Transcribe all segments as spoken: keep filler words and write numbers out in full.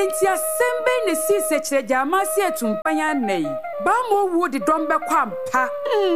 enti asembe ne si sekire jamasi etumpanya nei ba mo wo de dombe kwampa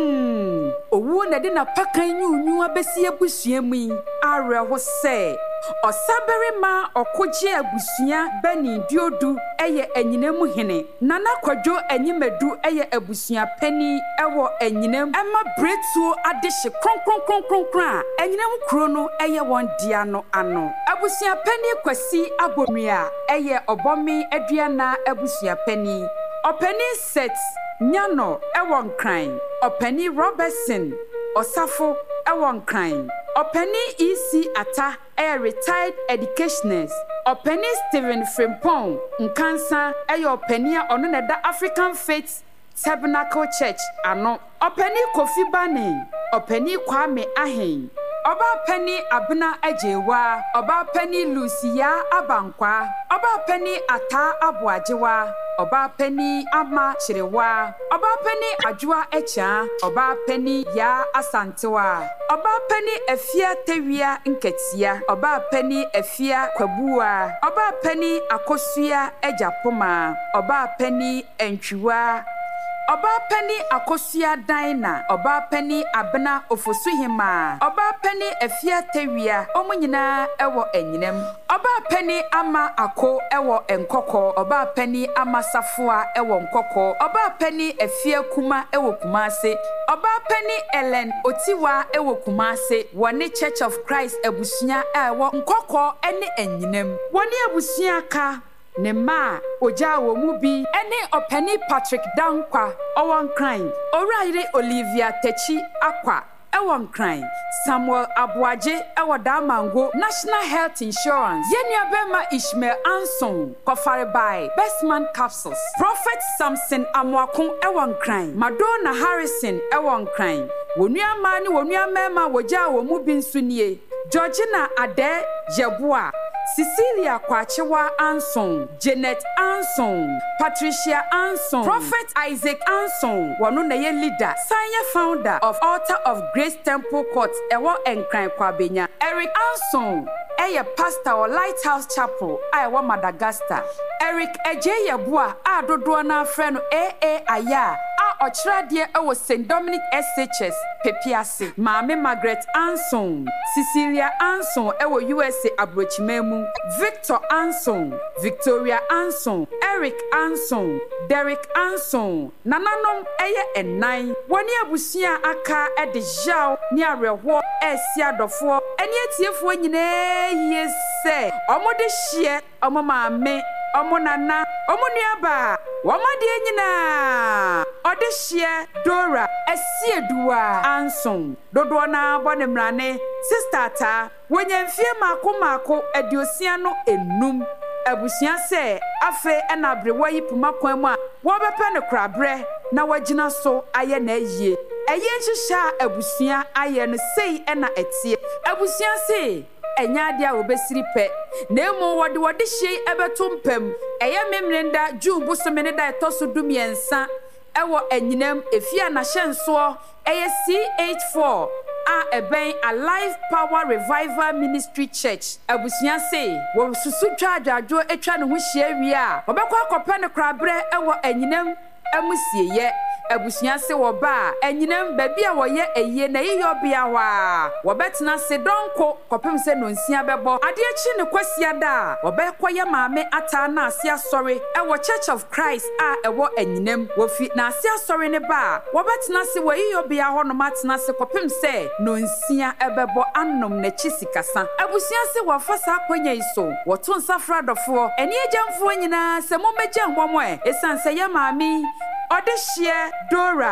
mm owo na de na pakan nyunyu abesi abusua mu are ho se osabere ma okoje abusua bani diodu eye anyinam hene nana kwadwo anyimedu eye abusua pani ewo anyinam ema bretuo adehye kronkron kronkron kran anyinam kro no eye won dia no ano abusua pani kwasi abomia eye obomi aduana abusua pani opani set nyano ewo nkran opani Robertson osafo ewo nkran opani E C Ata a retired educationist opani Stephen Frimpong nkansa ayo opani a ono na da African Faith Tabernacle Church ano opani Kofi Bane opani Kwame Ahen Oba Penny Abna Ajewa Oba Penny Lucia Abankwa Oba Penny Ata Abuajewa Oba Penny Ama Chirewa Oba Penny Ajua Echa Oba Penny Ya Asantewa Oba Penny Efia Tewia Nketia Oba Penny Efia Kwabua Oba Penny Akosuya Ejapoma Oba Penny Entwiwa Oba Penny Akosia Dina Oba Penny Abna Ofosuhima Oba Penny Efia Tewia Omunyina ewo enyinem Oba Penny Ama Ako ewo enkoko Oba Penny Ama Safua ewo nkoko Oba Penny Efia Kuma ewo Kumase Oba Penny Ellen Otiwa ewo Kumase Wone Church of Christ Ebusua ewo nkoko ene enyinem Wone Ebusua ka ne ma oja wo mu bi ene opani Patrick Dankwa owon kran Oraire Olivia Techi Akwa ewon kran Samuel Abuaje ewo Damango National Health Insurance Yenia Bema Ishmael Anson Kofare by Bestman Capsules Prophet Samson Amwakon ewon kran Madonna Harrison ewon kran Wonua ma ni wonua mema woja wo mu bi nsunie Georgina Ade Jebua Cecilia Kwachewa Anson, Janet Anson, Patricia Anson, Prophet Isaac Anson, Wanuneye leader, Sanya founder of Altar of Grace Temple Court, Ewo Enkran Kwabenya, Eric Anson, Eye pastor or Lighthouse Chapel, Iowa Madagascar, Eric Ejeyebua, a dodoana friend A A Aya, a ochradie ewo Saint Dominic S H S, Pepiase, Mame Margaret Anson, Cecilia Anson, ewo U S A Abrochimemu, Victor Anson, Victoria Anson, Eric Anson, Derek Anson, Nananom eye enai, wani abusia aka e de jaw ni arewo e sia dofo, eni etiefo nyine yese, omo de hie, omo maame, omo nana, omo nuaba, womo de nyina, ode hie Dora Esieduwa Anson, dodo na bonemrane, sister ta, wonyemfie mako mako ediosia no enum. Abusia se afe ena brewa yipuma kwan mu a wo bepe ne krabre na wagina so aye na ayie eye hihya abusia aye no sei ena etie abusia se enya ade a obesiri pe na emu wode wode hye ebetumpam eye memrenda June busome ne da etoso dumiensa ewo enyinam efia na hyenso eye C H four a eben Alive Power Revival Ministry Church abusia se wo susu twadwadwo etwa ne ho hia wi a obekwa akopɛ ne krabre ewo enyinam amusieye abusia se wo ba enyinam ba bia wo ye eye na yiyo bia wa wo betena se donko kopem se no nsia bebo ade achi ne kwasia da wo bekwa ye maame ata na ase asori ewo Church of Christ a ewo enyinam wo fi na ase asori ne ba wo betena se wo yiyo bia ho no matena se kopem se no nsia ebebo anom na chi sikasa abusia se wo fasa kwanya iso wo to nsafra dofo eni agyamfo nyina se mo megya hwom e esanse ye maame Odeshie Dora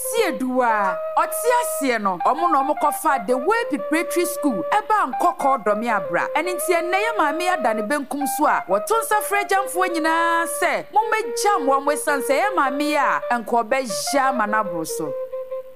Esieduwa Otiasie no omo no omokofa the way preparatory school eba nkoko domi abra enintie neye maame adane benkum so a wotonsa frejamfo nyina se momegya mo mo sanse ye maame a enko be ja manabro so